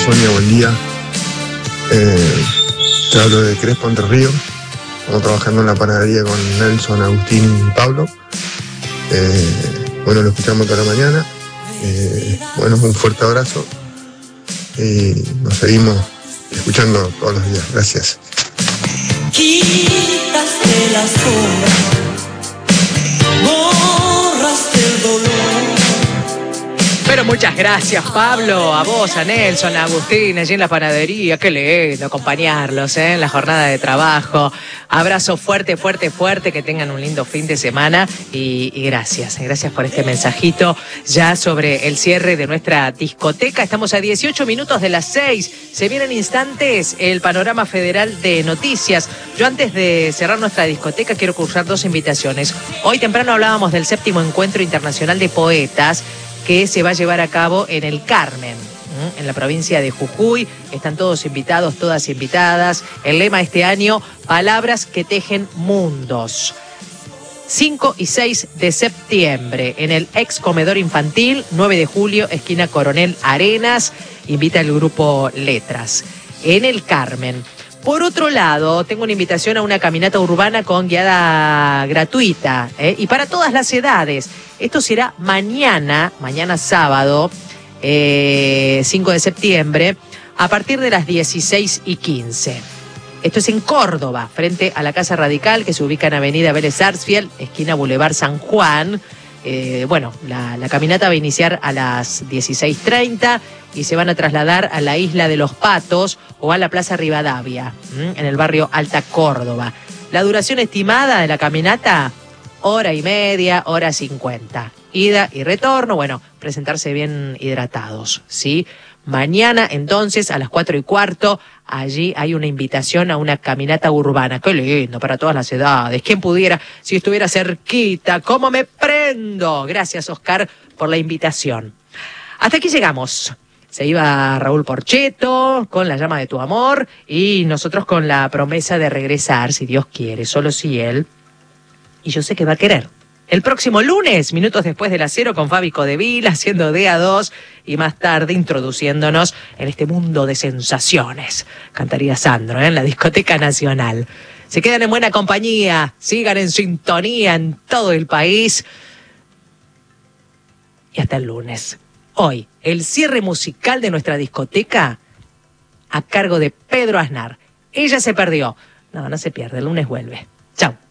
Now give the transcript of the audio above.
Sonia, buen día. Te hablo de Crespo, Entre Ríos. Estamos trabajando en la panadería con Nelson, Agustín y Pablo. Bueno, lo escuchamos toda la mañana. Bueno, un fuerte abrazo y nos seguimos escuchando todos los días. Gracias. Quitaste la sombra, borraste el dolor. Pero muchas gracias, Pablo, a vos, a Nelson, a Agustín, allí en la panadería. Qué lindo acompañarlos en la jornada de trabajo. Abrazo fuerte, fuerte, fuerte, que tengan un lindo fin de semana y gracias por este mensajito ya sobre el cierre de nuestra discoteca. Estamos a 18 minutos de las 6. Se vienen instantes el panorama federal de noticias. Yo antes de cerrar nuestra discoteca quiero cursar 2 invitaciones. Hoy temprano hablábamos del 7º Encuentro Internacional de Poetas, que se va a llevar a cabo en el Carmen, en la provincia de Jujuy. Están todos invitados, todas invitadas. El lema este año, palabras que tejen mundos. 5 y 6 de septiembre, en el ex comedor infantil, 9 de julio, esquina Coronel Arenas, invita el grupo Letras, en el Carmen. Por otro lado, tengo una invitación a una caminata urbana con guiada gratuita, y para todas las edades. Esto será mañana sábado, 5 de septiembre, a partir de las 16:15. Esto es en Córdoba, frente a la Casa Radical, que se ubica en Avenida Vélez Sarsfield, esquina Boulevard San Juan. La caminata va a iniciar a las 16:30 y se van a trasladar a la Isla de los Patos o a la Plaza Rivadavia, en el barrio Alta Córdoba. La duración estimada de la caminata, 1:30, 1:50. Ida y retorno, presentarse bien hidratados, ¿sí? Mañana, entonces, a las 4:15, allí hay una invitación a una caminata urbana. ¡Qué lindo! Para todas las edades. ¿Quién pudiera, si estuviera cerquita? ¿Cómo me prendo? Gracias, Oscar, por la invitación. Hasta aquí llegamos. Se iba Raúl Porcheto con La llama de tu amor y nosotros con la promesa de regresar, si Dios quiere, solo si Él. Y yo sé que va a querer. El próximo lunes, minutos después de las 0, con Fabi Codevil, haciendo DA2 y más tarde introduciéndonos en este mundo de sensaciones. Cantaría Sandro, en la Discoteca Nacional. Se quedan en buena compañía, sigan en sintonía en todo el país. Y hasta el lunes. Hoy, el cierre musical de nuestra discoteca a cargo de Pedro Aznar. Ella se perdió. No se pierde, el lunes vuelve. Chau.